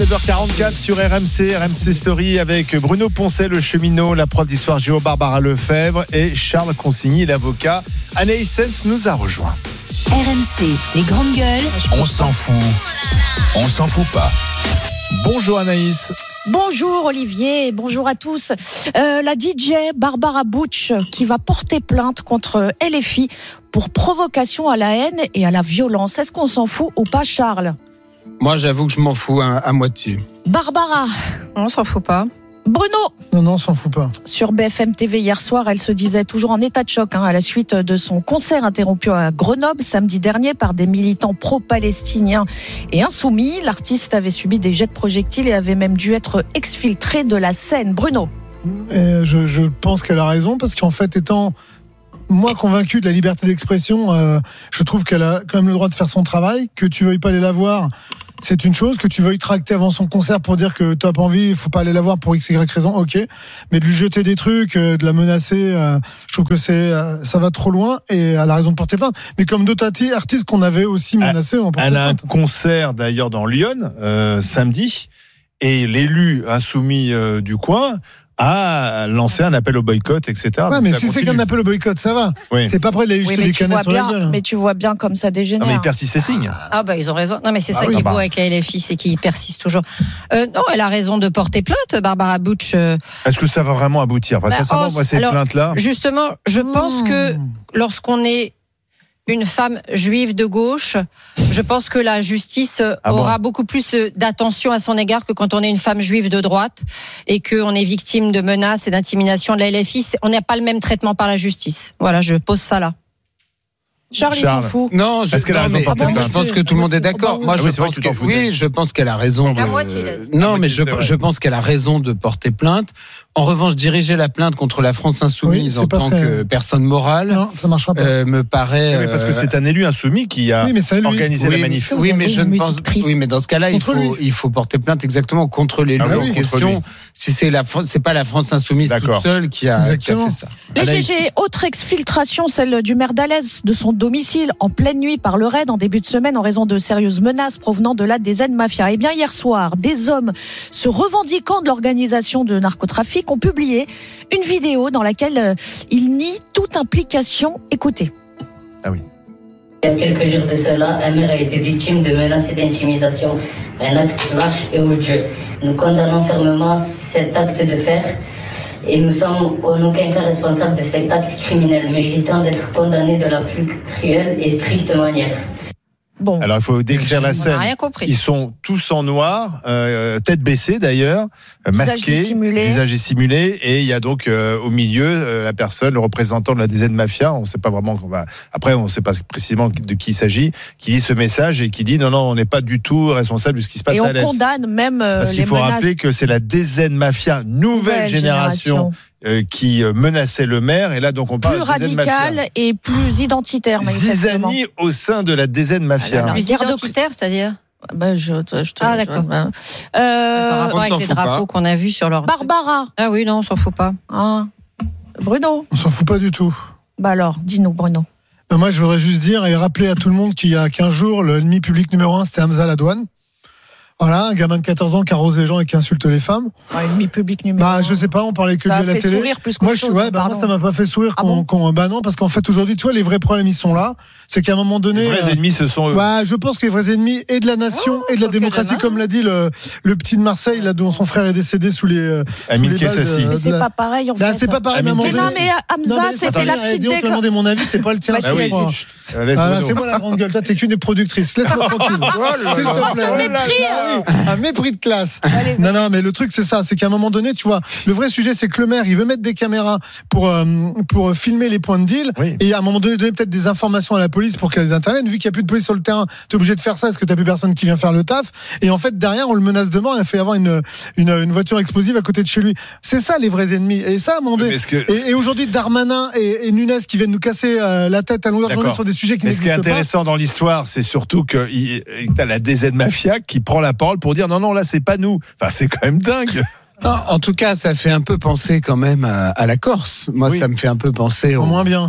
9h44 sur RMC Story avec Bruno Poncet, le cheminot, la prof d'histoire géo Barbara Lefebvre et Charles Consigny, l'avocat. Anaïs Sens nous a rejoint. RMC, les grandes gueules. On s'en fout pas. Bonjour Anaïs. Bonjour Olivier, bonjour à tous. La DJ Barbara Butch qui va porter plainte contre LFI pour provocation à la haine et à la violence. Est-ce qu'on s'en fout ou pas, Charles ? Moi, j'avoue que je m'en fous à moitié. Barbara ? On s'en fout pas. Bruno ? Non, on s'en fout pas. Sur BFM TV hier soir, elle se disait toujours en état de choc à la suite de son concert interrompu à Grenoble samedi dernier par des militants pro-palestiniens et insoumis. L'artiste avait subi des jets de projectiles et avait même dû être exfiltré de la scène. Bruno ? Je pense qu'elle a raison parce qu'en fait, étant moi convaincu de la liberté d'expression, je trouve qu'elle a quand même le droit de faire son travail. Que tu veuilles pas aller la voir, c'est une chose. Que tu veuilles tracter avant son concert pour dire que tu n'as pas envie, il faut pas aller la voir pour x, y raison, ok. Mais de lui jeter des trucs, de la menacer, je trouve que ça va trop loin et elle a raison de porter plainte. Mais comme d'autres artistes qu'on avait aussi menacés, on porte plainte. Elle a un concert d'ailleurs dans Lyon samedi et l'élu insoumis du coin a lancé un appel au boycott, etc. Ouais, mais si c'est qu'un appel au boycott, ça va. Oui. C'est pas prêt de jeter des canettes sur la gueule. Mais tu vois bien comme ça dégénère. Non, mais il persiste ses signes. Ah bah ils ont raison. Non mais c'est ça qui est beau avec la LFI, c'est qu'ils persistent toujours. Non, elle a raison de porter plainte, Barbara Butch. Est-ce que ça va vraiment aboutir ? Sincèrement, moi ces plaintes-là. Justement, je pense que lorsqu'on est une femme juive de gauche, je pense que la justice aura beaucoup plus d'attention à son égard que quand on est une femme juive de droite et qu'on est victime de menaces et d'intimidation de la LFI. On n'a pas le même traitement par la justice. Voilà, je pose ça là. Charles, il s'en fout. Non, je pense que tout le monde est d'accord. Moi, je pense qu'elle a raison. Je pense qu'elle a raison de porter plainte. En revanche, diriger la plainte contre la France insoumise en tant que personne morale, ça marchera pas. Me paraît. Oui, parce que c'est un élu insoumis qui a organisé la manif. Oui, mais je ne pense. Oui, mais dans ce cas-là, il faut porter plainte exactement contre l'élu en question. Si c'est pas la France insoumise toute seule qui a fait ça. Les GG, autre exfiltration, celle du maire d'Alès de son domicile en pleine nuit par le raid en début de semaine en raison de sérieuses menaces provenant de la DZ Mafia. Eh bien, hier soir, des hommes se revendiquant de l'organisation de narcotrafic ont publié une vidéo dans laquelle ils nient toute implication. Écoutez. Ah oui. Il y a quelques jours de cela, un maire a été victime de menaces et d'intimidation. Un acte lâche et odieux. Nous condamnons fermement cet acte de fer et nous sommes en aucun cas responsables de cet acte criminel, méritant d'être condamné de la plus cruelle et stricte manière. Bon. Alors il faut décrire la scène. Ils sont tous en noir, tête baissée d'ailleurs, masqués, visage dissimulé, et il y a donc au milieu la personne, le représentant de la DZ Mafia. On ne sait pas vraiment. Après, on ne sait pas précisément de qui il s'agit, qui lit ce message et qui dit non, on n'est pas du tout responsable de ce qui se passe à l'Est. Et on condamne même parce qu'il faut rappeler que c'est la DZ Mafia nouvelle génération. Qui menaçait le maire, et là donc on parle plus radical et plus identitaire. Zizanie au sein de la DZ Mafia. Plus identitaire, c'est-à-dire d'accord. Rapport avec les drapeaux qu'on a vus sur leur. Barbara. Ah oui, non, on s'en fout pas. Bruno. On s'en fout pas du tout. Bah alors, dis-nous, Bruno. Moi, je voudrais juste dire et rappeler à tout le monde qu'il y a 15 jours, l'ennemi public numéro 1, c'était Hamza Ladouane. Voilà, un gamin de 14 ans qui arrose les gens et qui insulte les femmes. Ennemi public numéro 1. Je sais pas, on parlait que de la télé. Ça a fait sourire plus qu'autre chose. Moi, ça m'a pas fait sourire non, parce qu'en fait, aujourd'hui, tu vois, les vrais problèmes, ils sont là. C'est qu'à un moment donné. Les vrais ennemis, ce sont eux. Je pense que les vrais ennemis et de la nation et de la démocratie, comme l'a dit le petit de Marseille, là, dont son frère est décédé sous les. Amine Kessassi. Mais c'est pas pareil, en fait. C'est pas pareil, mais non, mais Hamza, c'était la petite déclaration. On t'a demandé mon avis, c'est pas le tien. C'est moi la grande gueule. Toi, t'es qu'une des productrices. Laisse-moi tranquille. S'il te plaît. Un mépris de classe. Non, mais le truc, c'est ça. C'est qu'à un moment donné, tu vois, le vrai sujet, c'est que le maire, il veut mettre des caméras pour filmer les points de deal. Oui. Et à un moment donné, donner peut-être des informations à la police pour qu'elles interviennent. Vu qu'il n'y a plus de police sur le terrain, t'es obligé de faire ça parce que t'as plus personne qui vient faire le taf. Et en fait, derrière, on le menace de mort et on fait avoir une voiture explosive à côté de chez lui. C'est ça, les vrais ennemis. Et ça, à un moment donné. Et aujourd'hui, Darmanin et Nunes qui viennent nous casser la tête à longueur de journée sur des sujets qui n'existent pas. Ce qui est intéressant dans l'histoire, c'est surtout que t'as la DZ Mafia qui prend la parole pour dire non, là, c'est pas nous. Enfin, c'est quand même dingue. Non, en tout cas, ça fait un peu penser quand même à la Corse. Moi, ça me fait un peu penser au moins bien.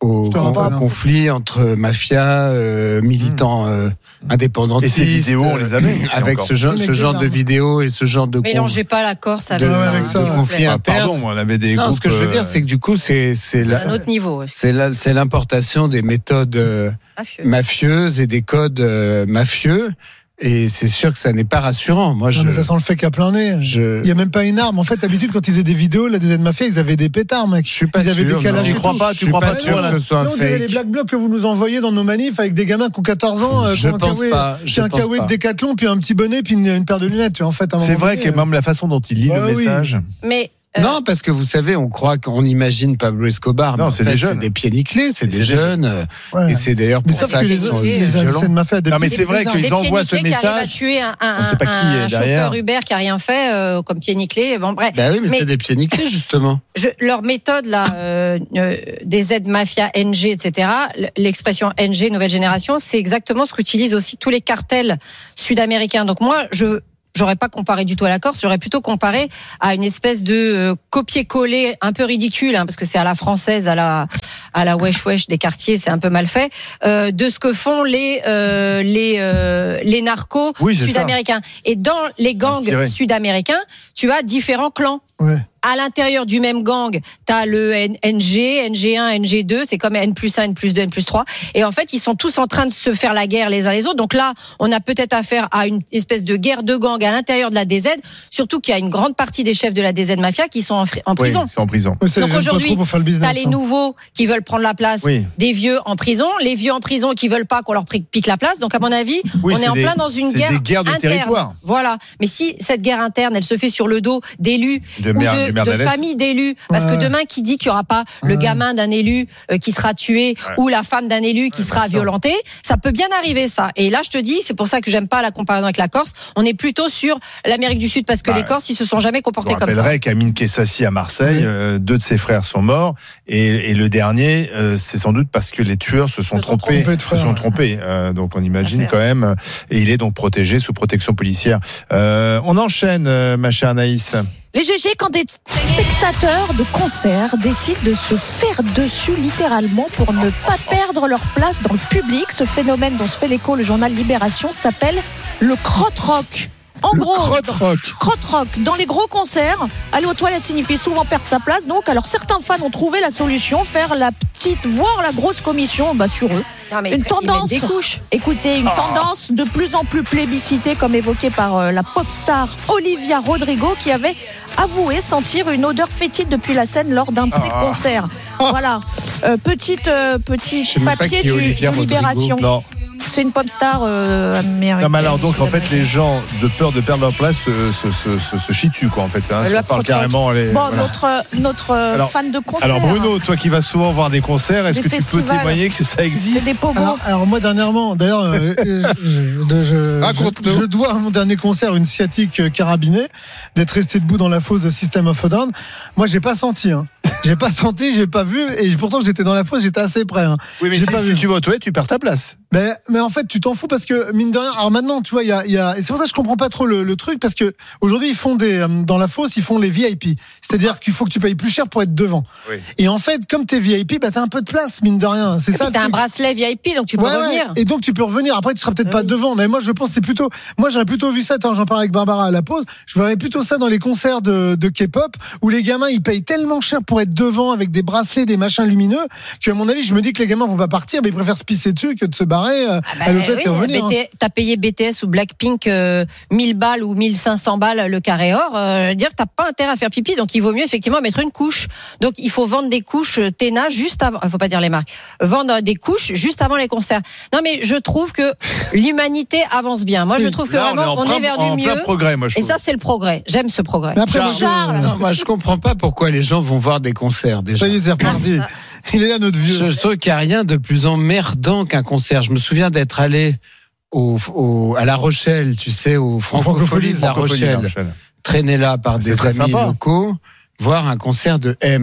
au conflit entre mafia, militants indépendantistes. Et ces vidéos, on les avait aussi avec ce genre de vidéos et ce genre de mélangez pas la Corse avec ça. Conflit interne. Pardon, on avait des groupes. Ce que je veux dire, c'est que du coup, c'est un autre niveau. C'est l'importation des méthodes mafieuses et des codes mafieux. Et c'est sûr que ça n'est pas rassurant. Moi, mais ça sent le fake à plein nez. Il y a même pas une arme. En fait, d'habitude, quand ils faisaient des vidéos, la DZ Mafia, ils avaient des pétards, mec. Je suis pas sûr. Ils avaient des calages. Tu crois pas sûr que ce soit un fake. On dirait les black blocs que vous nous envoyez dans nos manifs avec des gamins qui ont 14 ans. Je pense pas. J'ai un kawaii de Décathlon, puis un petit bonnet, puis une paire de lunettes. En fait, c'est vrai que même la façon dont il lit le message. Mais non, parce que vous savez, on croit qu'on imagine Pablo Escobar. Non, c'est des jeunes. C'est des pieds nickelés, c'est des jeunes. Et c'est d'ailleurs pour ça qu'ils sont violents. Non, mais c'est vrai qu'ils envoient ce message. Qui arrive à tuer un chauffeur Uber qui a rien fait, comme pieds nickelés. Bon, bref. Bah oui, mais c'est des pieds nickelés, justement. Leur méthode, là, des Z Mafia, NG, etc., l'expression NG, nouvelle génération, c'est exactement ce qu'utilisent aussi tous les cartels sud-américains. Donc moi, j'aurais pas comparé du tout à la Corse, j'aurais plutôt comparé à une espèce de copier-coller un peu ridicule, parce que c'est à la française, à la wesh des quartiers, c'est un peu mal fait, de ce que font les narcos sud-américains. Et dans les gangs sud-américains, tu as différents clans. Ouais. À l'intérieur du même gang, t'as le NG, NG1, NG2, c'est comme N+1, N+2, N+3. Et en fait, ils sont tous en train de se faire la guerre les uns les autres. Donc là, on a peut-être affaire à une espèce de guerre de gang à l'intérieur de la DZ. Surtout qu'il y a une grande partie des chefs de la DZ Mafia qui sont en prison. Oui, ils sont en prison. Donc aujourd'hui, t'as les nouveaux qui veulent prendre la place des vieux en prison. Les vieux en prison qui veulent pas qu'on leur pique la place. Donc à mon avis, on est en plein dans une guerre de territoire. Voilà. Mais si cette guerre interne, elle se fait sur le dos d'élus de famille d'élus, parce que demain, qui dit qu'il n'y aura pas le gamin d'un élu qui sera tué ou la femme d'un élu qui sera violentée, ça peut bien arriver, ça. Et là, je te dis, c'est pour ça que j'aime pas la comparaison avec la Corse. On est plutôt sur l'Amérique du Sud, parce que les Corses, ils se sont jamais comportés comme ça. Je rappellerai qu'Amine Kessassi à Marseille, 2 de ses frères sont morts, et le dernier, c'est sans doute parce que les tueurs se sont trompés. Donc on imagine quand même, et il est donc protégé sous protection policière. On enchaîne, ma chère Anaïs. Les GG, quand des spectateurs de concerts décident de se faire dessus littéralement pour ne pas perdre leur place dans le public, ce phénomène dont se fait l'écho le journal Libération s'appelle le crotte-rock. En gros, crotte-rock. Dans les gros concerts, aller aux toilettes signifie souvent perdre sa place. Donc, alors certains fans ont trouvé la solution, faire la petite, voire la grosse commission sur eux. Une tendance, écoutez, une tendance de plus en plus plébiscitée, comme évoqué par la pop star Olivia Rodrigo, qui avait avoué sentir une odeur fétide depuis la scène lors d'un de ses concerts. Voilà, petit papier de Libération. Non. C'est une pop star américaine. Non, mais alors, donc, en fait, les gens, de peur de perdre leur place, se chient dessus, quoi, en fait. Ça parle carrément. Notre fan de concert. Alors, Bruno, toi qui vas souvent voir des concerts, est-ce que tu peux témoigner que ça existe? Alors, moi, dernièrement, d'ailleurs, je dois à mon dernier concert une sciatique carabinée, d'être resté debout dans la fosse de System of a Down. Moi, j'ai pas senti, J'ai pas senti, j'ai pas vu, et pourtant j'étais dans la fosse, j'étais assez près. Oui, mais si tu vas aux toilettes, tu perds ta place. Mais en fait, tu t'en fous parce que mine de rien. Alors maintenant, tu vois, il y a et c'est pour ça que je comprends pas trop le truc, parce que aujourd'hui ils font dans la fosse, ils font les VIP. C'est-à-dire qu'il faut que tu payes plus cher pour être devant. Oui. Et en fait, comme t'es VIP, t'as un peu de place, mine de rien. C'est ça. T'as un bracelet VIP, donc tu peux revenir. Et donc tu peux revenir. Après, tu seras peut-être pas devant, mais moi je pense que moi j'aurais plutôt vu ça. J'en parlais avec Barbara à la pause. Je verrais plutôt ça dans les concerts de K-pop où les gamins ils payent tellement cher pour être devant avec des bracelets, des machins lumineux, que à mon avis, je me dis que les gamins vont pas partir, mais ils préfèrent se pisser dessus que de se barrer à l'hôtel et revenir. T'as payé BTS ou Blackpink 1000 balles ou 1500 balles le carré or, dire que t'as pas intérêt à faire pipi, donc il vaut mieux effectivement mettre une couche. Donc il faut vendre des couches Téna juste avant, faut pas dire les marques, vendre des couches juste avant les concerts. Non mais je trouve que l'humanité avance bien. Moi je trouve que là, vraiment on est vers du mieux. Progrès, moi, et ça c'est le progrès. J'aime ce progrès. Mais après, Charles, moi je comprends pas pourquoi les gens vont voir des concerts déjà. Ça y est, c'est reparti. Il est là notre vieux. Je trouve qu'il n'y a rien de plus emmerdant qu'un concert. Je me souviens d'être allé à La Rochelle, tu sais, au Francophonie de La Rochelle, traîné là par des amis locaux, voir un concert de M.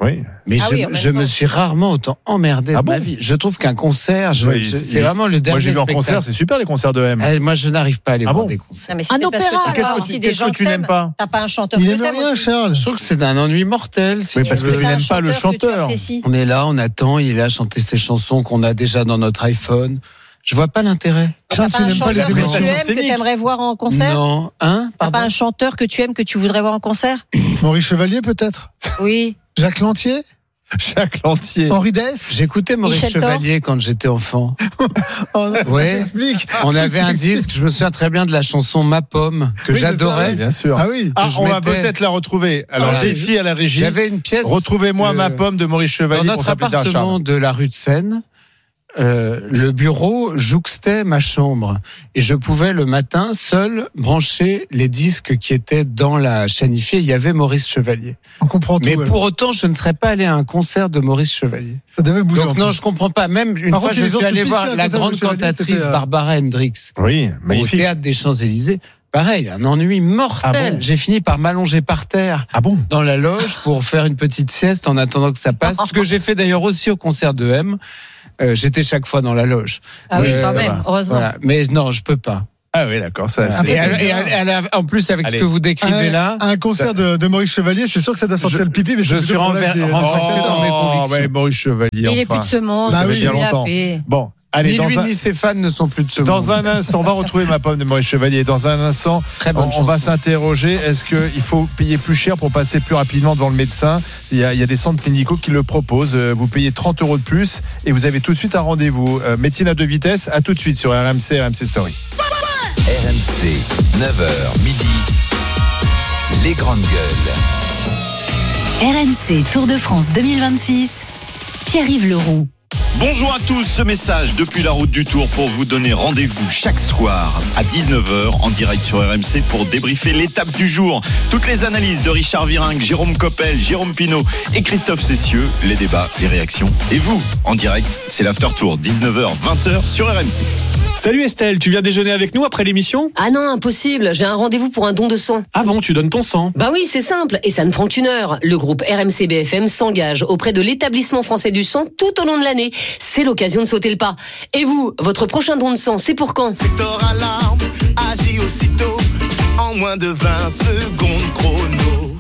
Oui. Mais je me suis rarement autant emmerdé de ma vie. Je trouve qu'un concert, c'est vraiment le dernier spectacle. Moi, j'ai vu en concert, c'est super les concerts de M. Moi, je n'arrive pas à aller voir des concerts. Un opéra, qu'est-ce que tu n'aimes pas? T'as pas un chanteur que t'aimes? Il n'aime rien, Charles. Je trouve que c'est un ennui mortel. Oui, parce que tu n'aimes pas le chanteur. On est là, on attend, il est là à chanter ses chansons qu'on a déjà dans notre iPhone. Je vois pas l'intérêt. Charles, tu n'aimes pas les émissions que tu aimerais voir en concert? Non. T'as pas un chanteur que tu aimes, que tu voudrais voir en concert? Maurice Chevalier, peut-être? Oui. Jacques Lantier? Jacques Lantier. Henri Dess? J'écoutais Maurice Chevalier quand j'étais enfant. Ouais. On avait un disque, je me souviens très bien de la chanson Ma Pomme, que j'adorais. Ça, bien sûr. Ah oui. On va peut-être la retrouver. Alors, défi à la régie. J'avais une pièce. Retrouvez-moi Ma Pomme de Maurice Chevalier. Dans notre appartement de la rue de Seine. Le bureau jouxtait ma chambre et je pouvais le matin seul brancher les disques qui étaient dans la chaîne IFI. Il y avait Maurice Chevalier. On comprend tout. Mais pour autant, je ne serais pas allé à un concert de Maurice Chevalier. Ça devait bouger. Donc non, je comprends pas. Même une fois, je suis allé voir la grande cantatrice Barbara Hendricks. Oui, magnifique. Au Théâtre des Champs-Élysées. Pareil, un ennui mortel. Ah bon? J'ai fini par m'allonger par terre dans la loge pour faire une petite sieste en attendant que ça passe. Ce que j'ai fait d'ailleurs aussi au concert de M. J'étais chaque fois dans la loge. Ah oui, quand même, heureusement. Voilà. Mais non, je peux pas. Ah oui, d'accord. En plus, avec ce que vous décrivez là, un concert de Maurice Chevalier, c'est sûr que ça doit sortir le pipi. Mais je suis renversé dans mes convictions. Ouais, Maurice Chevalier. Il est plus de ce monde. Ça fait bien longtemps. Bon. Allez, ni ses fans ne sont plus de ce monde. Dans un instant, on va retrouver Ma Pomme de Maurice Chevalier. Dans un instant, on va s'interroger. Est-ce qu'il faut payer plus cher pour passer plus rapidement devant le médecin? Il y a des centres médicaux qui le proposent. Vous payez 30 € de plus et vous avez tout de suite un rendez-vous. Médecine à 2 vitesses, à tout de suite sur RMC Story. RMC, 9h midi. Les grandes gueules. RMC Tour de France 2026. Pierre-Yves Leroux. Bonjour à tous, ce message depuis la route du Tour pour vous donner rendez-vous chaque soir à 19h en direct sur RMC pour débriefer l'étape du jour. Toutes les analyses de Richard Virenque, Jérôme Coppel, Jérôme Pinault et Christophe Cessieux, les débats, les réactions. Et vous, en direct, c'est l'After Tour, 19h, 20h sur RMC. Salut Estelle, tu viens déjeuner avec nous après l'émission? Ah non, impossible, j'ai un rendez-vous pour un don de sang. Ah bon, tu donnes ton sang? Bah oui, c'est simple, et ça ne prend qu'1 heure. Le groupe RMC BFM s'engage auprès de l'Établissement français du sang tout au long de l'année. C'est l'occasion de sauter le pas. Et vous, votre prochain don de sang, c'est pour quand? Secteur Alarme, agit aussitôt, en moins de 20 secondes chrono.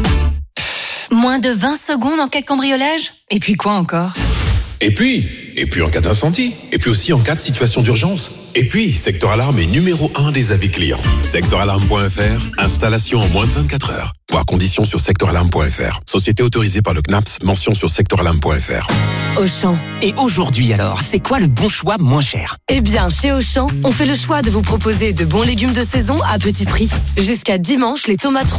Moins de 20 secondes en cas de cambriolage? Et puis quoi encore? Et puis en cas d'incendie, et puis aussi en cas de situation d'urgence. Et puis, Secteur Alarme est numéro 1 des avis clients. Secteuralarme.fr, installation en moins de 24 heures. Voir conditions sur secteuralarme.fr. Société autorisée par le CNAPS, mention sur secteuralarme.fr. Auchan. Et aujourd'hui alors, c'est quoi le bon choix moins cher? Eh bien, chez Auchan, on fait le choix de vous proposer de bons légumes de saison à petit prix. Jusqu'à dimanche, les tomates